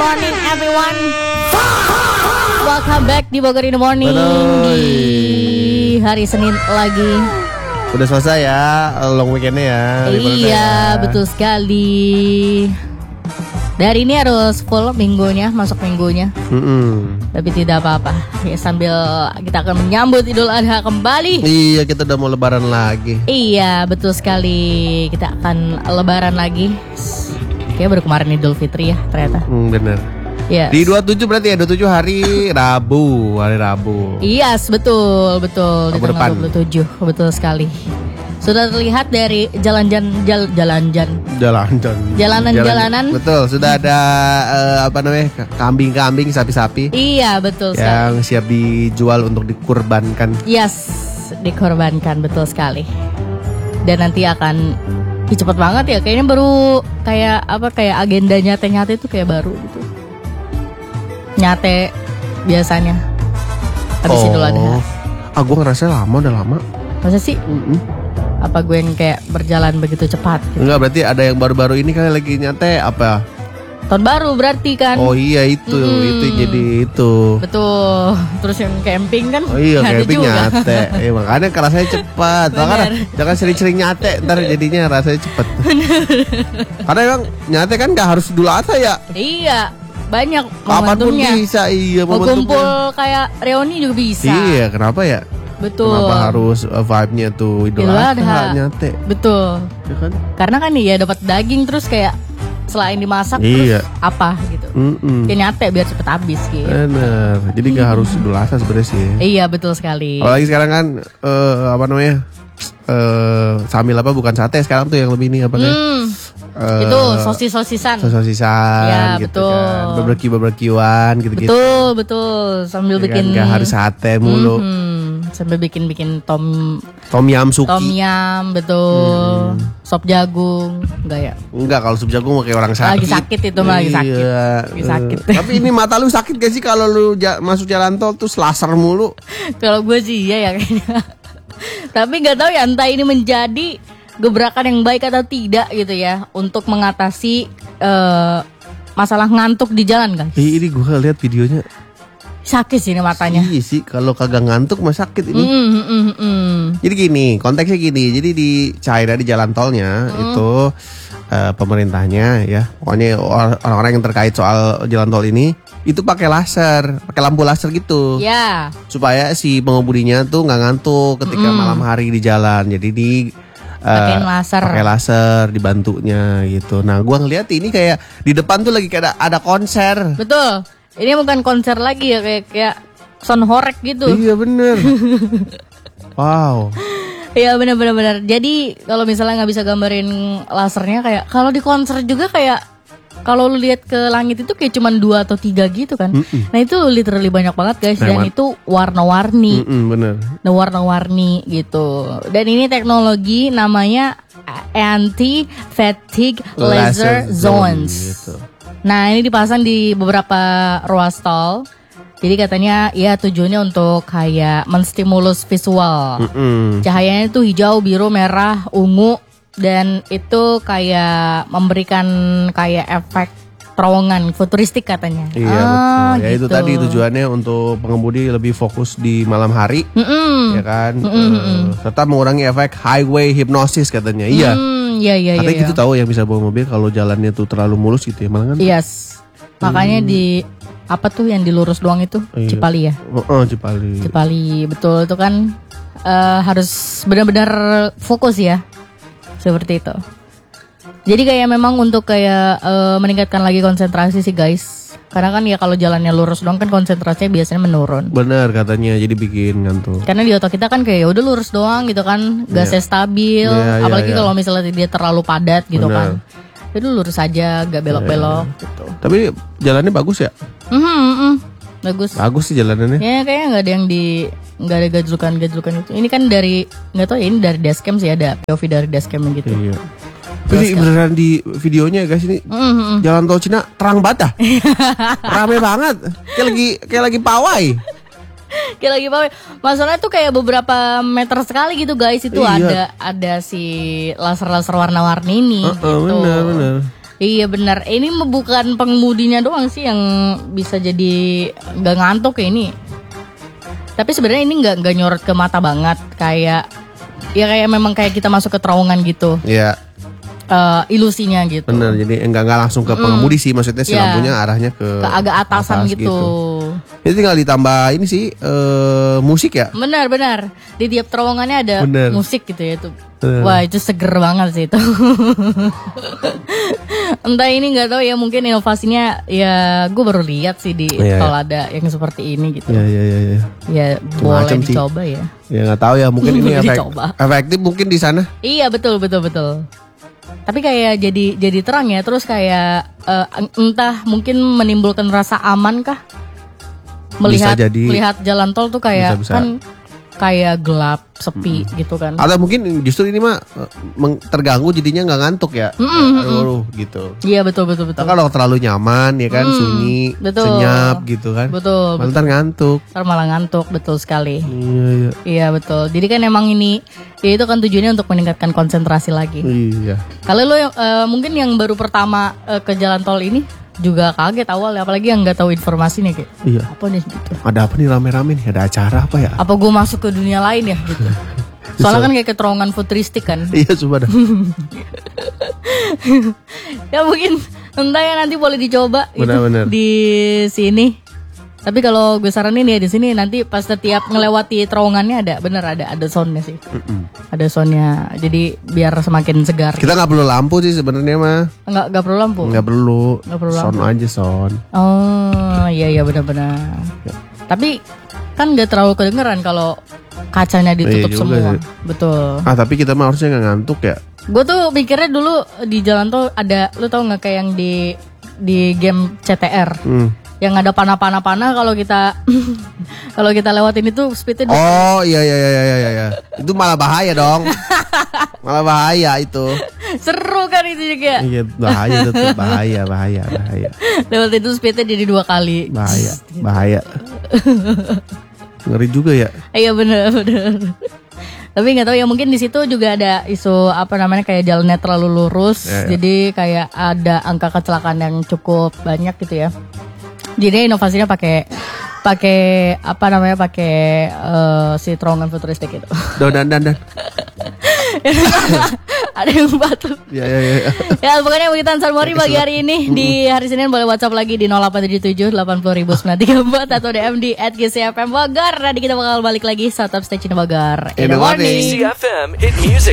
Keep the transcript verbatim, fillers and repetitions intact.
morning everyone. Welcome back di Bogor in the Morning. Betul. Di hari Senin lagi. Udah selesai ya long weekendnya ya. Iya ya. Betul sekali. Dari ini harus full minggunya, masuk minggunya. Mm-mm. Tapi tidak apa-apa ya, sambil kita akan menyambut Idul Adha kembali. Iya, kita udah mau lebaran lagi. Iya betul sekali. Kita akan lebaran lagi. Kayaknya baru kemarin Idul Fitri ya ternyata. Hmm, bener. Yes. Di dua puluh tujuh berarti ya, dua puluh tujuh hari Rabu, hari Rabu. Yes, betul, betul. Di Rabu tanggal depan. dua puluh tujuh, betul sekali. Sudah terlihat dari jalan-jalan jal, jalan-jalan Jalan-jalan. Jalanan-jalanan. Betul, sudah ada uh, apa namanya? Kambing-kambing, sapi-sapi. Iya, betul sekali. Yang siap dijual untuk dikurbankan. Yes, dikorbankan, betul sekali. Dan nanti akan Ih, cepet banget ya, kayaknya baru kayak apa kayak agenda nyate-nyate itu kayak baru gitu. Nyate biasanya habis oh. Idul Adha. Ah, gue ngerasa lama, udah lama. Masa sih? Mm-mm. Apa gue yang kayak berjalan begitu cepat gitu? Enggak, berarti ada yang baru-baru ini kali lagi nyate apa? Tahun baru berarti kan? Oh iya itu, Mm-mm. itu jadi itu. Betul. Terus yang camping kan? Oh iya, nyate camping juga. nyate. Eh, makanya rasanya cepat. Makanya jangan sering-sering nyate, ntar jadinya rasanya cepet. Karena emang nyate kan gak harus dulu Adha ya. Iya, banyak Kapanpun momentumnya. bisa, iya Mau momentumnya. kumpul kayak reuni juga bisa. Iya, kenapa ya? Betul. Kenapa harus uh, vibe-nya tuh Idul Idul Adha Adha. nyate? Betul. Ya kan? Karena kan ya dapat daging terus kayak selain dimasak Iya. terus apa gitu. Mm-mm. Kayak nyate biar cepet habis gitu. Bener. Jadi gak harus Idul Adha sebenarnya sih. Iya, betul sekali. Apalagi sekarang kan eh, apa namanya? Eh, sambil apa bukan sate sekarang tuh yang lebih ini apa namanya? Hmm, Eh, itu sosis-sosisan. sos-sosisan Ya, gitu betul. kan. Barbecue-barbecuean gitu-gitu. Betul, betul. Sambil Ya kan, bikin gak harus sate mulu. Mhm, sambil bikin-bikin tom Tom yam suki. tom yam, betul. Sop jagung, enggak ya? Enggak, kalau sup jagung mah kayak orang sakit. Lagi sakit itu mah, lagi sakit. Iya. Lagi sakit. Eh, Tapi ini mata lu sakit gak sih kalau lu ja- masuk jalan tol tuh selasar mulu? Kalau gue sih iya ya kayaknya. Tapi nggak tahu ya, entah ini menjadi gebrakan yang baik atau tidak gitu ya untuk mengatasi eh, masalah ngantuk di jalan guys. Eh, ini gue lihat videonya. Sakit sih ini matanya. Iya sih, kalau kagak ngantuk mah sakit ini. Mm, mm, mm, mm. Jadi gini, konteksnya gini. Jadi di China di jalan tolnya Mm. itu eh, pemerintahnya ya, pokoknya or- orang-orang yang terkait soal jalan tol ini itu pakai laser, pakai lampu laser gitu. Ya, Supaya si pengemudinya tuh nggak ngantuk ketika Mm-mm. malam hari di jalan. Jadi di eh, Pakein laser. pakai laser dibantunya gitu. Nah, gua ngeliat ini kayak di depan tuh lagi kayak ada, ada konser. betul. Ini bukan konser lagi ya, kayak kayak sound horek gitu. Iya bener. Wow. Iya benar-benar benar. Jadi kalau misalnya nggak bisa gambarin lasernya kayak kalau di konser juga kayak kalau lu lihat ke langit itu kayak cuman dua atau tiga gitu kan. Mm-mm. Nah itu literally banyak banget guys, dan Lewat. itu warna-warni. Mm-mm, bener. Nah, warna-warni gitu. Dan ini teknologi namanya anti-fatigue laser, zones. Gitu. Nah ini dipasang di beberapa ruas tol. Jadi katanya ya tujuannya untuk kayak menstimulus visual. Mm-mm. Cahayanya itu hijau, biru, merah, ungu, dan itu kayak memberikan kayak efek terowongan futuristik katanya. Iya Ah, betul. Ya itu gitu. tadi tujuannya untuk pengemudi lebih fokus di malam hari, Mm-mm. ya kan. Mm-mm, Eh, serta mengurangi efek highway hypnosis katanya. Iya. Hmm, iya iya Katanya iya. gitu tahu yang bisa bawa mobil kalau jalannya tuh terlalu mulus gitu ya malah kan. Yes. Makanya di apa tuh yang di lurus doang itu? Iya. Cipali ya. Oh, oh, Cipali. Cipali betul itu kan eh, harus benar-benar fokus ya. Seperti itu. Jadi kayak memang untuk kayak eh, meningkatkan lagi konsentrasi sih guys. Karena kan ya kalau jalannya lurus doang kan konsentrasinya biasanya menurun. Benar katanya, jadi bikin ngantuk. Karena di otak kita kan kayak ya udah lurus doang gitu kan, gasnya stabil. Iya, iya, Apalagi iya. kalau misalnya dia terlalu padat gitu Benar. kan. Itu lurus aja, gak belok-belok gitu. Tapi jalannya bagus ya? Mhm, mhm. Bagus. Bagus sih jalanannya. Ya kayaknya nggak ada yang di nggak ada gajlukan-gajlukan itu. Ini kan dari nggak tahu ya, ini dari dashcam sih, ada P O V dari dashcam gitu. Iya. Ini beneran di videonya guys ini. Mhm. Jalan tol Cina terang banget dah. Rame banget. Kayak lagi kayak lagi pawai. Kayak lagi pawai. Masalahnya tuh kayak beberapa meter sekali gitu guys. Itu Iya. ada ada si laser-laser warna-warni ini Uh, uh, gitu. bener bener. Iya benar. Ini bukan pengemudinya doang sih yang bisa jadi nggak ngantuk ya ini. Tapi sebenarnya ini nggak nggak nyorot ke mata banget, kayak ya kayak memang kayak kita masuk ke terowongan gitu. Iya. Uh, ilusinya gitu. Bener, jadi enggak enggak langsung ke pengemudi mm. sih, maksudnya si yeah. lampunya arahnya ke, ke agak atasan atas gitu. gitu. Jadi tinggal ditambah ini sih uh, musik ya. Benar benar. Di tiap terowongannya ada bener. musik gitu ya itu. Bener. Wah itu seger banget sih itu. Entah ini nggak tahu ya, mungkin inovasinya ya gue baru lihat sih di yeah, tol yeah. ada yang seperti ini gitu. Iya iya iya. Ya, ya boleh dicoba sih. ya. Ya nggak tahu ya, mungkin ini efek, efektif mungkin di sana. Iya betul betul betul. Tapi kayak jadi jadi terang ya, terus kayak uh, entah mungkin menimbulkan rasa aman kah? Melihat bisa jadi, melihat jalan tol tuh kayak bisa, bisa. kan kayak gelap, sepi hmm. gitu kan. Atau mungkin justru ini mah terganggu jadinya nggak ngantuk ya. Mm -mm, aduh, aduh gitu. Iya betul betul betul. Nah, kalau terlalu nyaman ya kan, mm, sunyi, betul. senyap gitu kan. Betul. Malah ntar ngantuk. Ntar malah ngantuk, betul sekali. Iya iya. Iya betul. Jadi kan emang ini ya itu kan tujuannya untuk meningkatkan konsentrasi lagi. Iya. Kalau lo yang uh, mungkin yang baru pertama uh, ke jalan tol ini juga kaget awalnya, apalagi yang nggak tahu informasi nih kayak iya. apa nih gitu. Ada apa nih rame-rame nih? Ada acara apa ya? Apa gue masuk ke dunia lain ya gitu. Soalnya kan kayak keterowongan futuristik kan. Iya coba dah. Ya mungkin entah ya, nanti boleh dicoba benar-benar di sini. Tapi kalau gue saranin ya di sini nanti pas setiap ngelewati terowongannya ada bener ada ada soundnya sih. Mm-mm. Ada soundnya, jadi biar semakin segar. Kita nggak perlu lampu sih sebenarnya mah. Nggak nggak perlu lampu. Nggak perlu. Nggak perlu sound lampu. aja sound. Oh iya iya benar-benar. Ya. Tapi kan nggak terlalu kedengeran kalau kacanya ditutup iya semua. Sih. Betul. Ah tapi kita mah harusnya nggak ngantuk ya. Gue tuh mikirnya dulu di jalan tuh ada, lu tau nggak kayak yang di di game C T R. Hmm. Yang ada panah-panah-panah kalau kita kalau kita lewatin itu speednya. Oh iya iya iya iya iya. Itu malah bahaya dong. Malah bahaya itu. Seru kan itu juga. Iya bahaya itu tuh, bahaya bahaya bahaya. Lewat itu speednya jadi dua kali. Bahaya bahaya. Ngeri juga ya. Iya benar benar. Tapi nggak tahu ya, mungkin di situ juga ada isu apa namanya kayak jalannya terlalu lurus, ya, ya. Jadi kayak ada angka kecelakaan yang cukup banyak gitu ya. Jadi inovasinya pakai pakai apa namanya pakai uh, si terowongan futuristik itu. Dan dan dan. Ada yang batu. Ya ya ya. Ya pokoknya begitu Ansar Mori pagi hari ini. Di hari Senin boleh WhatsApp lagi di nol delapan tujuh tujuh delapan nol nol sembilan tiga empat atau D M di at G C F M Bogor. Nanti kita bakal balik lagi. Stop stay tune Bogor. In the morning. G C F M, hit music.